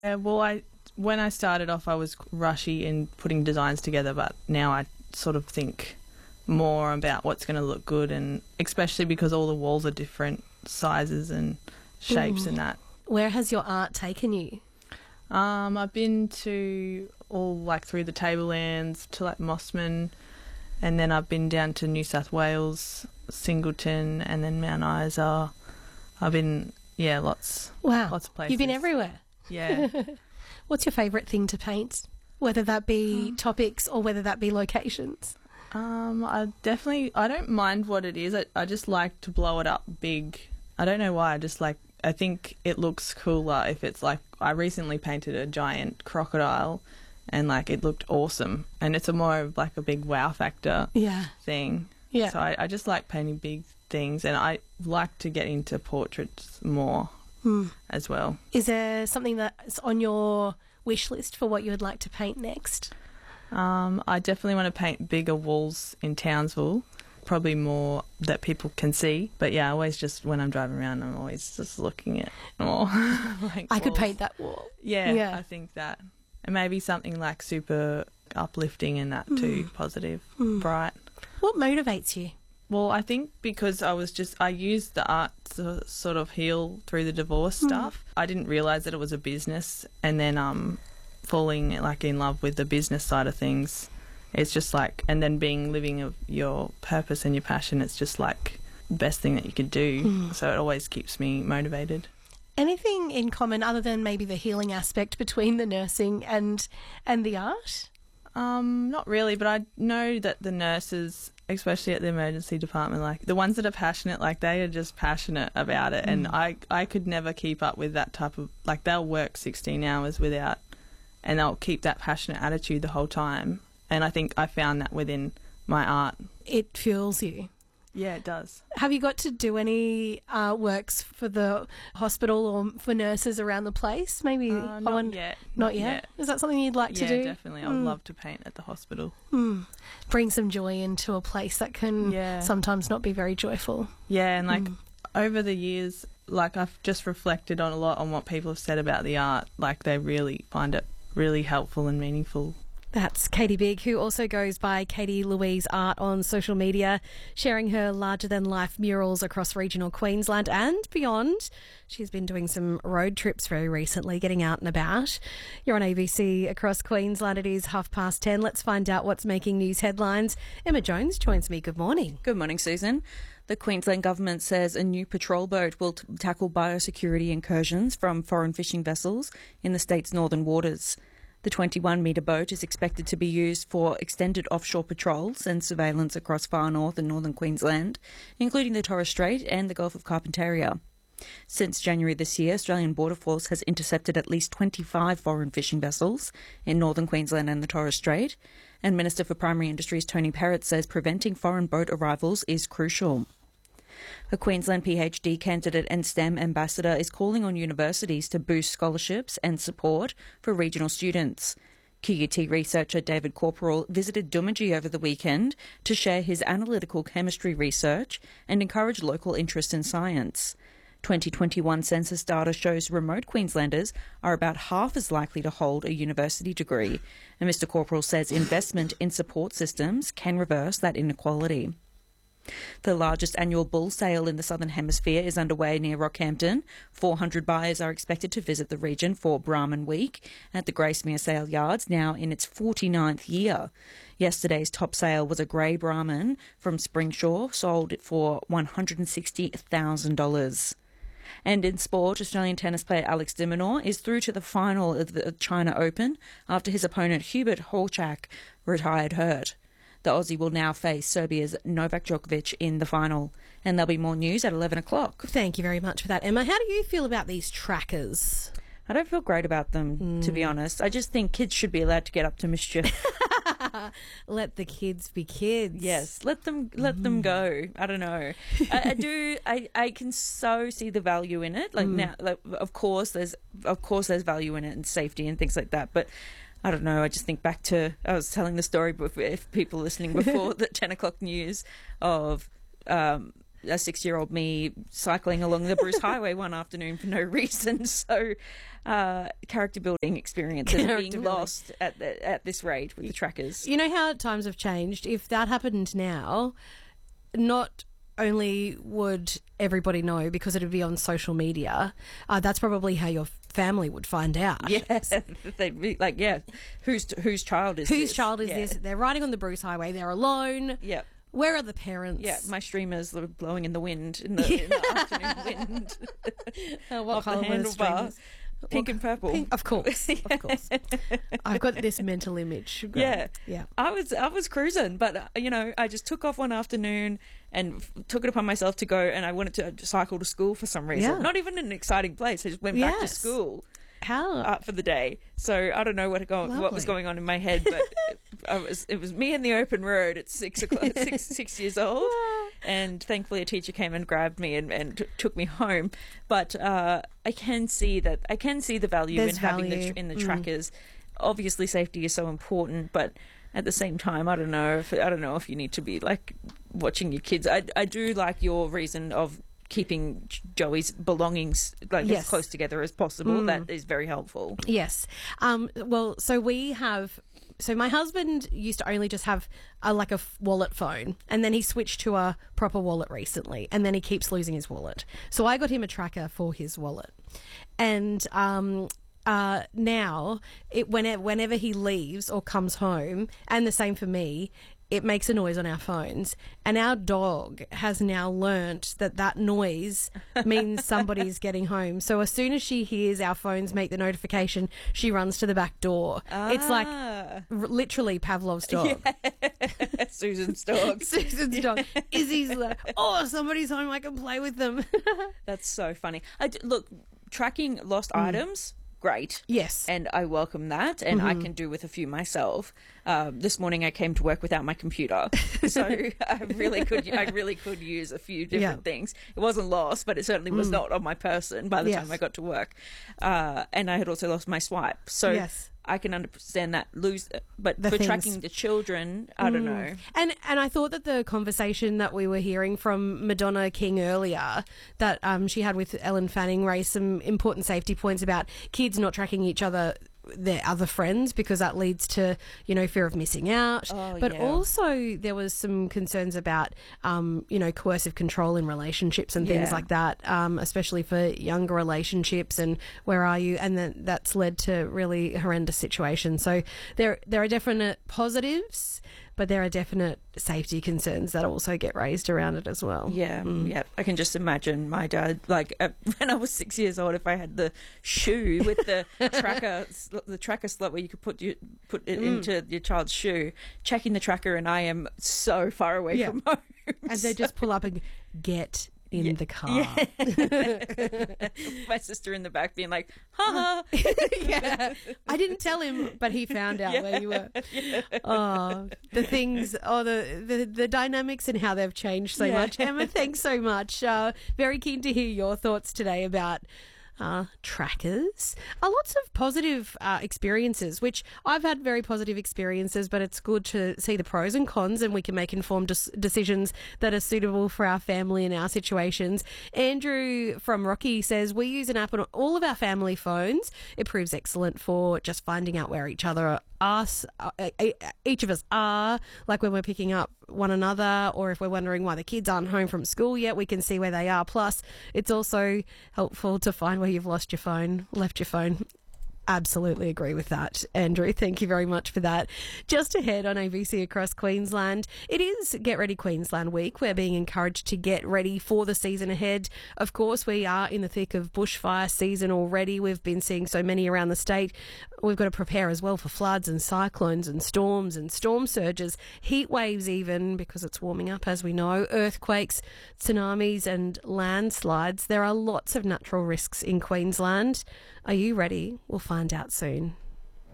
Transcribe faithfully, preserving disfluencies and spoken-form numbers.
Yeah, well, I when I started off, I was rushy in putting designs together, but now I sort of think more about what's going to look good, and especially because all the walls are different sizes and shapes Mm. and that. Where has your art taken you? Um, I've been to all like through the Tablelands to like Mossman, and then I've been down to New South Wales, Singleton, and then Mount Isa. I've been yeah, lots Wow. lots of places. You've been everywhere. Yeah. What's your favourite thing to paint? Whether that be topics or whether that be locations? Um, I definitely I don't mind what it is. I, I just like to blow it up big. I don't know why. I just like I think it looks cooler if it's like I recently painted a giant crocodile, and like it looked awesome, and it's a more of like a big wow factor Yeah. thing. Yeah. So I, I just like painting big things, and I like to get into portraits more Hmm. as well. Is there something that's on your wish list for what you would like to paint next? Um, I definitely want to paint bigger walls in Townsville, probably more that people can see. But yeah, always just when I'm driving around, I'm always just looking at more. like I could walls. paint that wall. Yeah, Yeah. I think that. And maybe something like super uplifting and that too, positive, Mm. bright. What motivates you? Well, I think because I was just, I used the art to sort of heal through the divorce stuff. I didn't realise that it was a business, and then um, falling like in love with the business side of things. It's just like, and then being living of your purpose and your passion, it's just like the best thing that you could do. So it always keeps me motivated. Anything in common other than maybe the healing aspect between the nursing and and the art? Um, not really, but I know that the nurses, especially at the emergency department, like the ones that are passionate, like they are just passionate about it. And I, I could never keep up with that type of, like they'll work sixteen hours without, and they'll keep that passionate attitude the whole time. And I think I found that within my art. It fuels you. Yeah, it does. Have you got to do any uh, works for the hospital or for nurses around the place? Maybe Uh, not on- yet. Not yet. Is that something you'd like Yeah, to do? definitely. I would love to paint at the hospital. Mm. Bring some joy into a place that can Yeah. sometimes not be very joyful. Yeah, and like over the years, like I've just reflected on a lot on what people have said about the art. Like they really find it really helpful and meaningful. That's Katie Bigg, who also goes by Katie Louise Art on social media, sharing her larger-than-life murals across regional Queensland and beyond. She's been doing some road trips very recently, getting out and about. You're on A B C across Queensland. It is half past ten. Let's find out what's making news headlines. Emma Jones joins me. Good morning. Good morning, Susan. The Queensland Government says a new patrol boat will t- tackle biosecurity incursions from foreign fishing vessels in the state's northern waters. The twenty-one metre boat is expected to be used for extended offshore patrols and surveillance across far north and northern Queensland, including the Torres Strait and the Gulf of Carpentaria. Since January this year, Australian Border Force has intercepted at least twenty-five foreign fishing vessels in northern Queensland and the Torres Strait, and Minister for Primary Industries Tony Parrott says preventing foreign boat arrivals is crucial. A Queensland PhD candidate and STEM ambassador is calling on universities to boost scholarships and support for regional students. Q U T researcher David Corporal visited Doomadgee over the weekend to share his analytical chemistry research and encourage local interest in science. twenty twenty-one census data shows remote Queenslanders are about half as likely to hold a university degree, and Mr Corporal says investment in support systems can reverse that inequality. The largest annual bull sale in the Southern Hemisphere is underway near Rockhampton. four hundred buyers are expected to visit the region for Brahman Week at the Gracemere Sale Yards, now in its forty-ninth year. Yesterday's top sale was a grey Brahman from Springshaw, sold for one hundred sixty thousand dollars. And in sport, Australian tennis player Alex de Minaur is through to the final of the China Open after his opponent Hubert Hurkacz retired hurt. The Aussie will now face Serbia's Novak Djokovic in the final. And there'll be more news at eleven o'clock. Thank you very much for that, Emma. How do you feel about these trackers? I don't feel great about them, mm. to be honest. I just think kids should be allowed to get up to mischief. Let the kids be kids. Yes, let them let mm. them go. I don't know. I, I do. I, I can so see the value in it. Like mm. now, like, of course, there's of course there's value in it and safety and things like that. But I don't know, I just think back to, I was telling the story before, if people listening before the ten o'clock news of um, a six-year-old me cycling along the Bruce Highway one afternoon for no reason. So, uh, character building experience and being building. lost at the, at this rate with the trackers. You know how times have changed? If that happened now, not only would everybody know because it would be on social media, uh, that's probably how your family would find out. Yes, they'd be like, yeah, whose whose child is Whose this? child is Yeah. this? They're riding on the Bruce Highway. They're alone. Yeah. Where are the parents? Yeah, my streamers are blowing in the wind, in the, in the afternoon wind. Uh, what off the colour were the handlebar. streamers? Pink and purple. Pink, of course, of course. I've got this mental image. Yeah, yeah. I was I was cruising, but uh, you know, I just took off one afternoon and f- took it upon myself to go, and I wanted to cycle to school for some reason. Yeah. Not even an exciting place. I just went back to Yes. school How? uh, for the day. So I don't know what go- what was Lovely. going on in my head, but it, I was it was me in the open road at six o'clock, six six years old, and thankfully a teacher came and grabbed me and, and t- took me home. But uh, I can see that I can see the value There's in having the value. tr- in the Mm. trackers. Obviously, safety is so important, but at the same time, I don't know if I don't know if you need to be like watching your kids. I I do like your reason of keeping Joey's belongings like Yes. as close together as possible. Mm. That is very helpful. Yes. Um, well, so we have. So my husband used to only just have a, like a f- wallet phone, and then he switched to a proper wallet recently, and then he keeps losing his wallet. So I got him a tracker for his wallet, and um, uh, now it whenever whenever he leaves or comes home, and the same for me. It makes a noise on our phones, and our dog has now learnt that that noise means somebody's getting home. So as soon as she hears our phones make the notification, she runs to the back door. It's like Ah. r- literally Pavlov's dog. Susan's dog. Susan's dog. Izzy's like, oh, somebody's home, I can play with them. That's so funny. I d- look, tracking lost Mm. items, great. Yes. And I welcome that, and Mm-hmm. I can do with a few myself. Um, this morning I came to work without my computer, so I really could. I really could use a few different Yeah. Mm. things. It wasn't lost, but it certainly was not on my person by the Yes. time I got to work. Uh, and I had also lost my swipe, so Yes. I can understand that lose. But The for things. tracking the children, I don't know. And and I thought that the conversation that we were hearing from Madonna King earlier, that um, she had with Ellen Fanning, raised some important safety points about kids not tracking each other, their other friends, because that leads to, you know, fear of missing out. Oh, but yeah. also there was some concerns about, um, you know, coercive control in relationships and things Yeah. like that, um, especially for younger relationships and where are you? And then that's led to really horrendous situations. So there, there are definite positives, but there are definite safety concerns that also get raised around it as well. Yeah, Mm. yeah. I can just imagine my dad, like uh, when I was six years old, if I had the shoe with the tracker, sl- the tracker slot where you could put you put it Mm. into your child's shoe, checking the tracker, and I am so far away Yeah. from home. And they just pull up and get in Yeah. the car. My sister in the back being like, "Ha ha." Yeah. I didn't tell him, but he found out where you were. Oh, the things, oh, the, the, the dynamics and how they've changed so Yeah. much. Emma, thanks so much. Uh, very keen to hear your thoughts today about uh, trackers. Uh, lots of positive uh, experiences, which I've had very positive experiences, but it's good to see the pros and cons, and we can make informed des- decisions that are suitable for our family and our situations. Andrew from Rocky says, we use an app on all of our family phones. It proves excellent for just finding out where each other are. Us, uh, e- each of us are, like when we're picking up one another, or if we're wondering why the kids aren't home from school yet, we can see where they are. Plus, it's also helpful to find where you've lost your phone, left your phone. Absolutely agree with that, Andrew. Thank you very much for that. Just ahead on A B C Across Queensland, it is Get Ready Queensland Week. We're being encouraged to get ready for the season ahead. Of course, we are in the thick of bushfire season already. We've been seeing so many around the state. We've got to prepare as well for floods and cyclones and storms and storm surges, heat waves even, because it's warming up, as we know, earthquakes, tsunamis and landslides. There are lots of natural risks in Queensland. Are you ready? We'll find out soon.